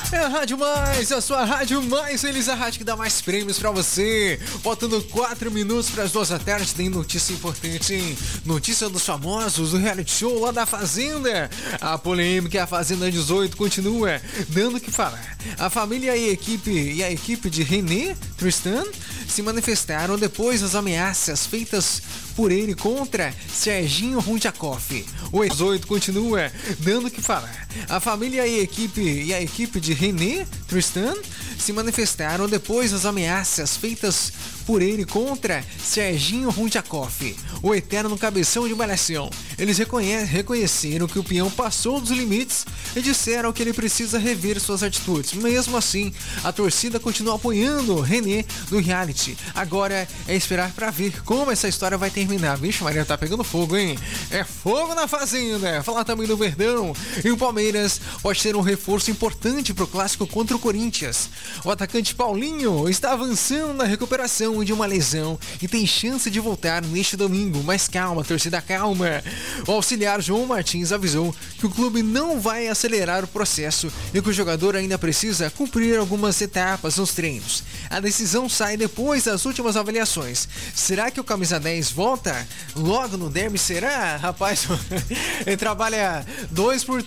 É a Rádio Mais, a sua Rádio Mais feliz, a rádio que dá mais prêmios pra você. Faltando 4 minutos para as 2 da tarde, tem notícia importante, hein? Notícia dos famosos, do reality show lá da Fazenda. A polêmica e a Fazenda 18 continua dando o que falar. A família e a equipe de René Tristan se manifestaram depois das ameaças feitas por ele contra Serginho Rundiakoff. O 18 continua dando o que falar. A família e a equipe de René Tristan se manifestaram depois das ameaças feitas por ele contra Serginho Rundiakoff, o eterno cabeção de malhação. Eles reconheceram que o peão passou dos limites e disseram que ele precisa rever suas atitudes. Mesmo assim, a torcida continua apoiando René no reality. Agora é esperar pra ver como essa história vai terminar. Vixe, Maria, tá pegando fogo, hein? É fogo na Fazenda. Falar também do Verdão. E o Palmeiras pode ter um reforço importante pro clássico contra o Corinthians. O atacante Paulinho está avançando na recuperação de uma lesão e tem chance de voltar neste domingo. Mas calma, torcida, calma. O auxiliar João Martins avisou que o clube não vai acelerar o processo e que o jogador ainda precisa cumprir algumas etapas nos treinos. A decisão sai depois das últimas avaliações. Será que o camisa 10 volta logo no derby? Será? Rapaz, ele trabalha 2 por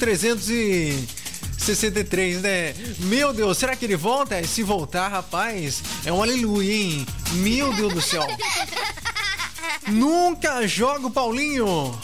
363, né? Meu Deus, será que ele volta? Se voltar, rapaz, é um aleluia, hein? Meu Deus do céu. Nunca joga o Paulinho.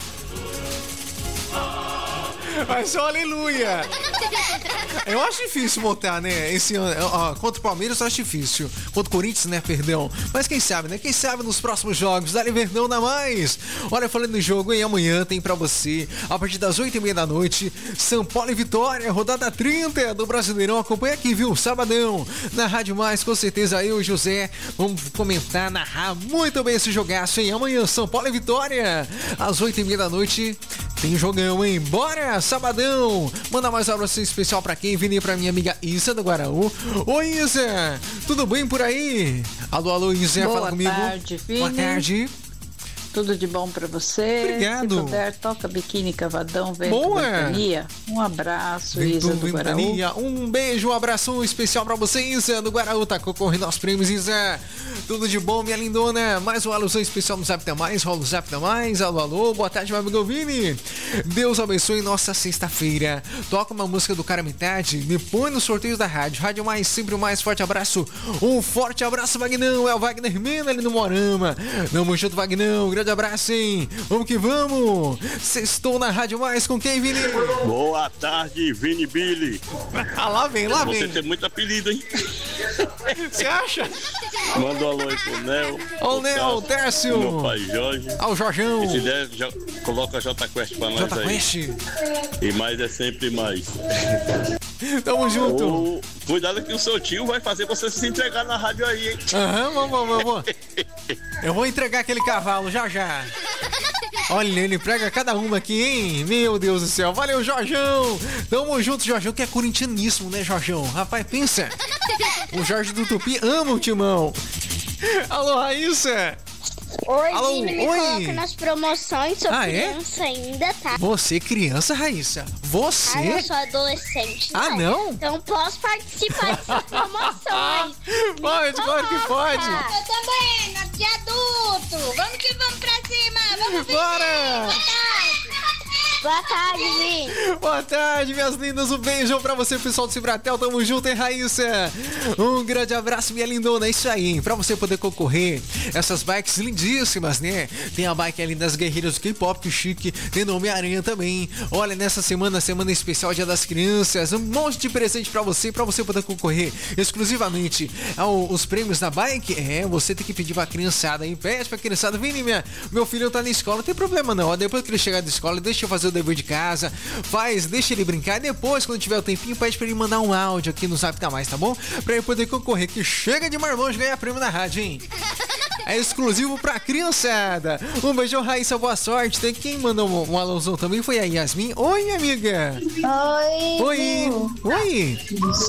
Vai ser um aleluia. Eu acho difícil voltar, né? Esse ano, contra o Palmeiras eu acho difícil. Contra o Corinthians, né? Perdão. Mas quem sabe, né? Quem sabe nos próximos jogos. Dá Verdão, dá mais. Olha, falando do jogo, hein? Amanhã tem pra você, a partir das 8h30 da noite, São Paulo e Vitória, rodada 30 do Brasileirão. Acompanha aqui, viu? Sabadão, na Rádio Mais, com certeza eu e o José vamos comentar, narrar muito bem esse jogaço, hein? Amanhã, São Paulo e Vitória, às 8h30 da noite, tem jogão, hein? Bora, sabadão! Manda mais um abraço especial pra quem? Vini, pra minha amiga Isa do Guaraú. Oi, Isa! Tudo bem por aí? Alô, alô, Isa, fala comigo. Boa tarde, Vini. Boa tarde. Tudo de bom pra você. Obrigado. Se puder, toca Biquíni Cavadão, Vento Boa. Ventania. Um abraço, Isa do Guaraú. Um beijo, um abraço especial pra você, Isa do Guaraú. Tá concorrendo aos prêmios, Isa. Tudo de bom, minha lindona. Mais um alusão especial no Zap da Mais. Rola o Zap da Mais. Alô, alô. Boa tarde, meu amigo Vini. Deus abençoe nossa sexta-feira. Toca uma música do Cara Metade. Me põe no sorteio da rádio. Rádio Mais, sempre o mais forte abraço. Um forte abraço, Vagnão. É o Wagner Mena ali no Morama. Tamo junto, Vagnão. Grande abraço, hein? Vamos que vamos. Sextou na Rádio Mais com quem, Vini? Boa tarde, Vini Billy. Lá vem. Você tem muito apelido, hein? Você acha? Manda um alô aí pro Nel. Ô, Nel, Tércio. Meu pai Jorge. Ao Jorjão. Se der, coloca J Quest pra nós J aí. Quest. E mais é sempre mais. Tamo junto. Cuidado que o seu tio vai fazer você se entregar na rádio aí, hein? Vamos. Eu vou entregar aquele cavalo já. Olha, ele prega cada uma aqui, hein? Meu Deus do céu. Valeu, Jorjão. Tamo junto, Jorjão, que é corintianíssimo, né, Jorjão? Rapaz, pensa. O Jorge do Tupi ama o Timão. Alô, Raíssa. Oi, alô, Vini, me oi. coloca nas promoções, sou criança é? ainda, tá? Você criança, Raíssa? Você? Eu sou adolescente. Não? Então posso participar dessas promoções. Pode, claro que pode. Eu também, de adulto. Vamos que vamos pra cima. Vamos Bora! Boa tarde, Vini. Boa tarde, minhas lindas. Um beijo pra você, pessoal do Cibratel. Tamo junto, hein, Raíssa? Um grande abraço, minha lindona. É isso aí, hein? Pra você poder concorrer essas bikes lindíssimas, né? Tem a bike ali das guerreiras do K-pop, que chique. Tem do Homem-Aranha também. Olha, nessa semana especial Dia das Crianças, um monte de presente pra você poder concorrer exclusivamente aos prêmios da bike. Você tem que pedir pra criançada, hein? Pede pra criançada. Vini, meu filho tá na escola, não tem problema não. Depois que ele chegar da escola, deixa eu fazer o dever de casa, deixa ele brincar, e depois, quando tiver o tempinho, pede pra ele mandar um áudio aqui no Zap da Mais, tá bom? Pra ele poder concorrer, que chega de marmão de ganhar prêmio na rádio, hein? É exclusivo pra criançada. Um beijão, Raíssa, boa sorte. Tem quem mandou um alôzão também, foi a Yasmin. Oi, amiga. Oi. Oi.